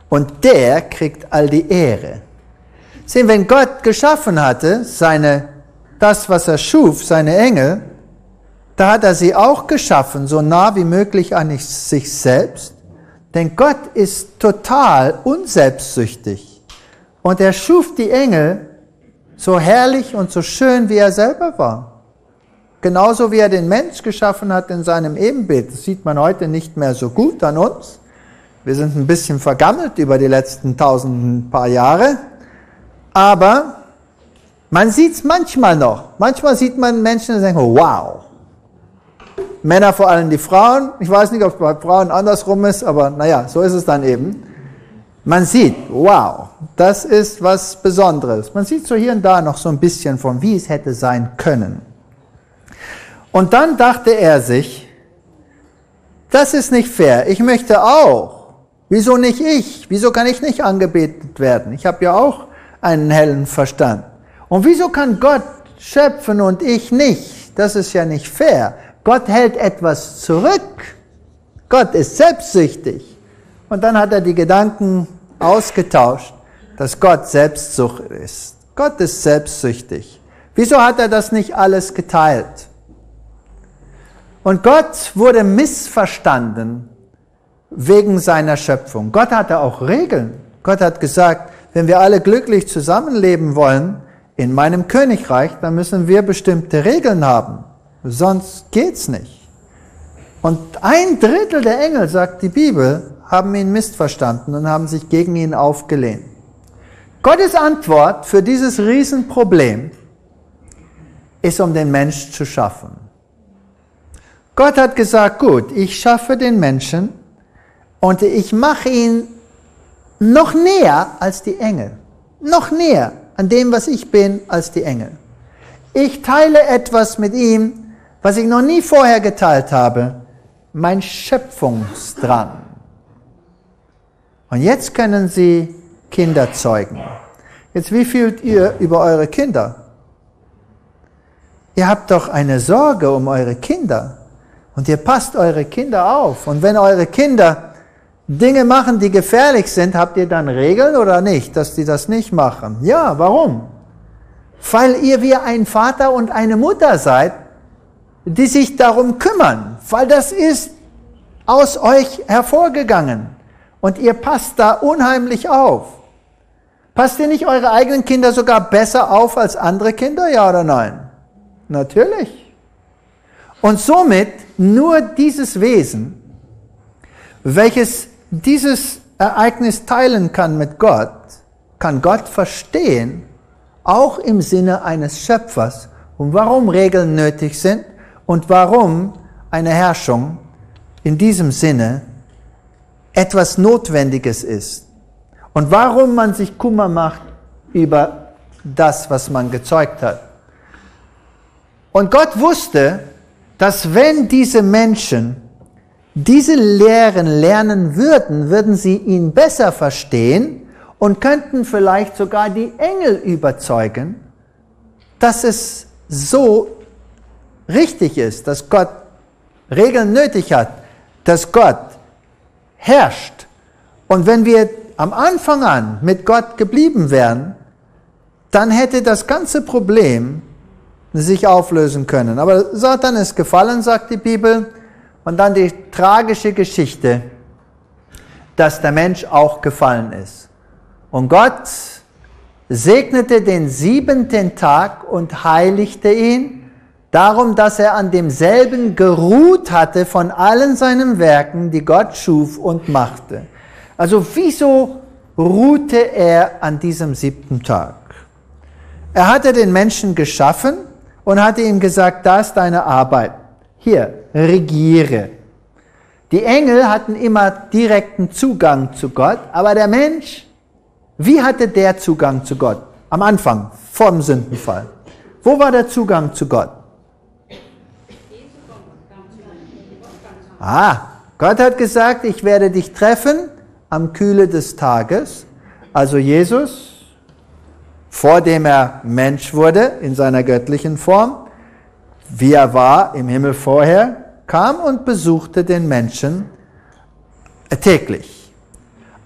Und der kriegt all die Ehre. Sehen, wenn Gott geschaffen hatte, das, was er schuf, seine Engel, da hat er sie auch geschaffen, so nah wie möglich an sich selbst. Denn Gott ist total unselbstsüchtig. Und er schuf die Engel so herrlich und so schön, wie er selber war. Genauso wie er den Mensch geschaffen hat in seinem Ebenbild. Das sieht man heute nicht mehr so gut an uns. Wir sind ein bisschen vergammelt über die letzten paar Jahre. Aber man sieht es manchmal noch. Manchmal sieht man Menschen und denkt, wow. Männer, vor allem die Frauen. Ich weiß nicht, ob es bei Frauen andersrum ist, aber naja, so ist es dann eben. Man sieht, wow, das ist was Besonderes. Man sieht so hier und da noch so ein bisschen von, wie es hätte sein können. Und dann dachte er sich, das ist nicht fair, ich möchte auch. Wieso nicht ich? Wieso kann ich nicht angebetet werden? Ich habe ja auch einen hellen Verstand. Und wieso kann Gott schöpfen und ich nicht? Das ist ja nicht fair. Gott hält etwas zurück. Gott ist selbstsüchtig. Und dann hat er die Gedanken ausgetauscht, dass Gott Selbstsucht ist. Gott ist selbstsüchtig. Wieso hat er das nicht alles geteilt? Und Gott wurde missverstanden wegen seiner Schöpfung. Gott hatte auch Regeln. Gott hat gesagt, wenn wir alle glücklich zusammenleben wollen in meinem Königreich, dann müssen wir bestimmte Regeln haben. Sonst geht's nicht. Und 1/3 der Engel, sagt die Bibel, haben ihn missverstanden und haben sich gegen ihn aufgelehnt. Gottes Antwort für dieses Riesenproblem ist, um den Menschen zu schaffen. Gott hat gesagt, gut, ich schaffe den Menschen und ich mache ihn noch näher als die Engel. Noch näher an dem, was ich bin, als die Engel. Ich teile etwas mit ihm, was ich noch nie vorher geteilt habe. Mein Schöpfungsdrang. Und jetzt können Sie Kinder zeugen. Jetzt, wie fühlt ihr über eure Kinder? Ihr habt doch eine Sorge um eure Kinder. Und ihr passt eure Kinder auf. Und wenn eure Kinder Dinge machen, die gefährlich sind, habt ihr dann Regeln oder nicht, dass die das nicht machen? Ja, warum? Weil ihr wie ein Vater und eine Mutter seid, die sich darum kümmern. Weil das ist aus euch hervorgegangen. Und ihr passt da unheimlich auf. Passt ihr nicht eure eigenen Kinder sogar besser auf als andere Kinder? Ja oder nein? Natürlich. Und somit nur dieses Wesen, welches dieses Ereignis teilen kann mit Gott, kann Gott verstehen, auch im Sinne eines Schöpfers, und warum Regeln nötig sind und warum eine Herrschung in diesem Sinne etwas Notwendiges ist. Und warum man sich Kummer macht über das, was man gezeugt hat. Und Gott wusste, dass wenn diese Menschen diese Lehren lernen würden, würden sie ihn besser verstehen und könnten vielleicht sogar die Engel überzeugen, dass es so richtig ist, dass Gott Regeln nötig hat, dass Gott herrscht. Und wenn wir am Anfang an mit Gott geblieben wären, dann hätte das ganze Problem sich auflösen können. Aber Satan ist gefallen, sagt die Bibel. Und dann die tragische Geschichte, dass der Mensch auch gefallen ist. Und Gott segnete den 7. Tag und heiligte ihn, darum, dass er an demselben geruht hatte von allen seinen Werken, die Gott schuf und machte. Also wieso ruhte er an diesem 7. Tag? Er hatte den Menschen geschaffen und hatte ihm gesagt, das ist deine Arbeit. Hier, regiere. Die Engel hatten immer direkten Zugang zu Gott, aber der Mensch, wie hatte der Zugang zu Gott? Am Anfang, vor dem Sündenfall. Wo war der Zugang zu Gott? Gott hat gesagt, ich werde dich treffen am Kühle des Tages. Also Jesus, vor dem er Mensch wurde, in seiner göttlichen Form, wie er war im Himmel vorher, kam und besuchte den Menschen täglich.